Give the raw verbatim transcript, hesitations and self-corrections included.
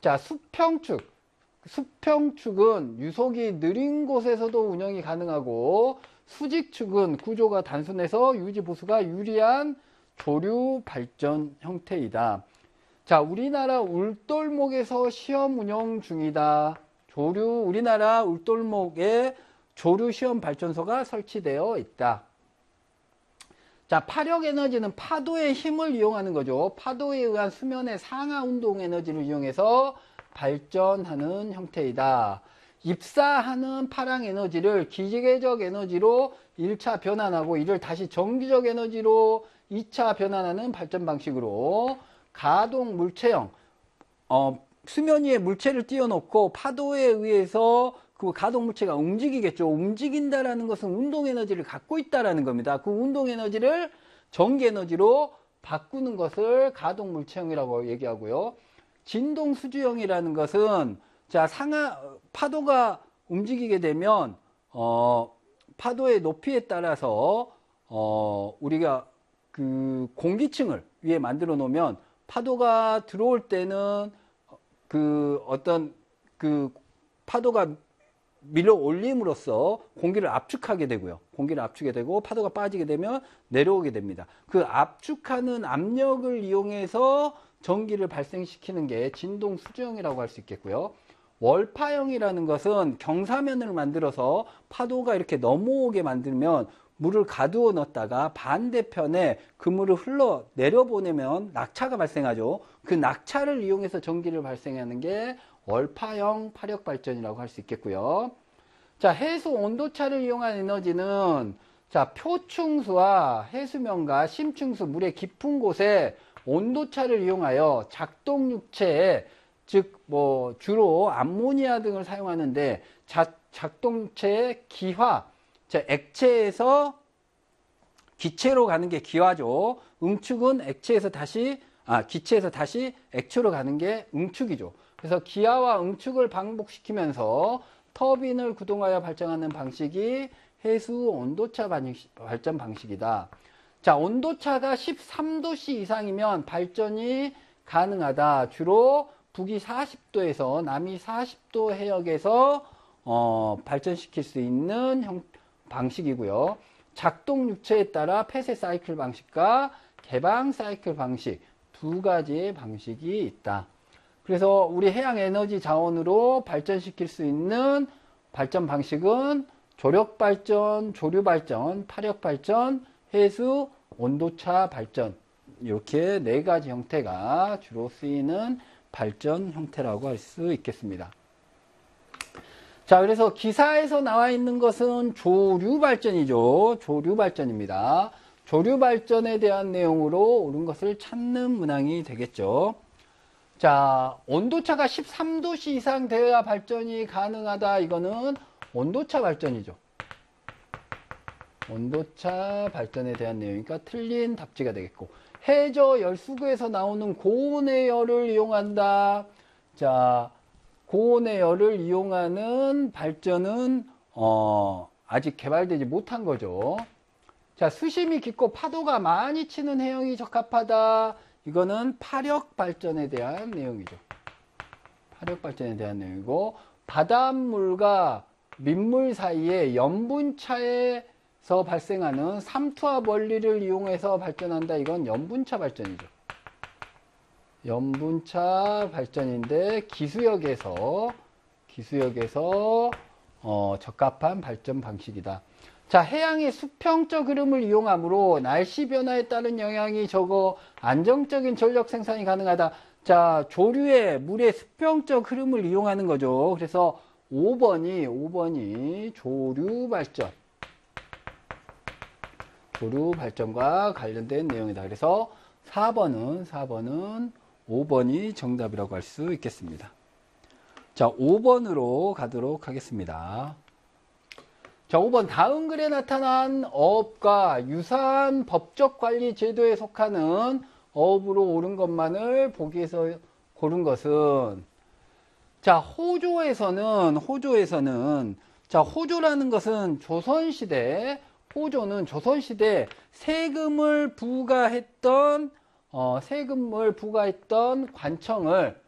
자, 수평축. 수평축은 유속이 느린 곳에서도 운영이 가능하고, 수직축은 구조가 단순해서 유지 보수가 유리한 조류 발전 형태이다. 자, 우리나라 울돌목에서 시험 운영 중이다. 조류, 우리나라 울돌목에 조류 시험 발전소가 설치되어 있다. 자, 파력 에너지는 파도의 힘을 이용하는 거죠. 파도에 의한 수면의 상하 운동 에너지를 이용해서 발전하는 형태이다. 입사하는 파랑 에너지를 기계적 에너지로 일 차 변환하고 이를 다시 전기적 에너지로 이 차 변환하는 발전 방식으로 가동 물체형, 어, 수면 위에 물체를 띄워놓고 파도에 의해서 그 가동 물체가 움직이겠죠. 움직인다라는 것은 운동 에너지를 갖고 있다라는 겁니다. 그 운동 에너지를 전기 에너지로 바꾸는 것을 가동 물체형이라고 얘기하고요. 진동 수주형이라는 것은 자, 상하 파도가 움직이게 되면 어, 파도의 높이에 따라서 어, 우리가 그 공기층을 위에 만들어 놓으면 파도가 들어올 때는 그 어떤 그 파도가 밀어 올림으로써 공기를 압축하게 되고요. 공기를 압축하게 되고 파도가 빠지게 되면 내려오게 됩니다. 그 압축하는 압력을 이용해서 전기를 발생시키는 게 진동 수주형이라고 할 수 있겠고요. 월파형이라는 것은 경사면을 만들어서 파도가 이렇게 넘어오게 만들면 물을 가두어 넣었다가 반대편에 그 물을 흘러 내려보내면 낙차가 발생하죠. 그 낙차를 이용해서 전기를 발생하는 게 월파형 파력 발전이라고 할 수 있겠고요. 자, 해수 온도차를 이용한 에너지는 자, 표층수와 해수면과 심층수, 물의 깊은 곳에 온도차를 이용하여 작동 육체에 즉 뭐 주로 암모니아 등을 사용하는데 자, 작동 육체의 기화, 자, 액체에서 기체로 가는 게 기화죠. 응축은 액체에서 다시 아 기체에서 다시 액체로 가는 게 응축이죠. 그래서 기화와 응축을 반복시키면서 터빈을 구동하여 발전하는 방식이 해수 온도차 발전 방식이다. 자, 온도차가 십삼 도씨 이상이면 발전이 가능하다. 주로 북위 사십 도에서 남위 사십 도 해역에서 어, 발전시킬 수 있는 형, 방식이고요. 작동 육체에 따라 폐쇄 사이클 방식과 개방 사이클 방식 두 가지의 방식이 있다. 그래서 우리 해양 에너지 자원으로 발전시킬 수 있는 발전 방식은 조력 발전, 조류 발전, 파력 발전, 해수 온도차 발전 이렇게 네 가지 형태가 주로 쓰이는 발전 형태라고 할 수 있겠습니다. 자, 그래서 기사에서 나와 있는 것은 조류 발전이죠. 조류 발전입니다. 조류 발전에 대한 내용으로 옳은 것을 찾는 문항이 되겠죠. 자, 온도차가 십삼 도씨 이상 되어야 발전이 가능하다. 이거는 온도차 발전이죠. 온도차 발전에 대한 내용이니까 틀린 답지가 되겠고, 해저 열수구에서 나오는 고온의 열을 이용한다. 자, 고온의 열을 이용하는 발전은 어, 아직 개발되지 못한 거죠. 자, 수심이 깊고 파도가 많이 치는 해역이 적합하다. 이거는 파력 발전에 대한 내용이죠. 파력 발전에 대한 내용이고, 바닷물과 민물 사이에 염분차에서 발생하는 삼투압 원리를 이용해서 발전한다. 이건 염분차 발전이죠. 염분차 발전인데 기수역에서 기수역에서 어, 적합한 발전 방식이다. 자, 해양의 수평적 흐름을 이용하므로 날씨 변화에 따른 영향이 적어 안정적인 전력 생산이 가능하다. 자, 조류의 물의 수평적 흐름을 이용하는 거죠. 그래서 오 번이 오 번이 조류 발전. 조류 발전과 관련된 내용이다. 그래서 사 번은 사 번은 오 번이 정답이라고 할 수 있겠습니다. 자, 오 번으로 가도록 하겠습니다. 자, 오 번 다음 글에 나타난 어업과 유사한 법적 관리 제도에 속하는 어업으로 옳은 것만을 보기에서 고른 것은, 자, 호조에서는 호조에서는 자, 호조라는 것은 조선시대, 호조는 조선시대 세금을 부과했던 어, 세금을 부과했던 관청을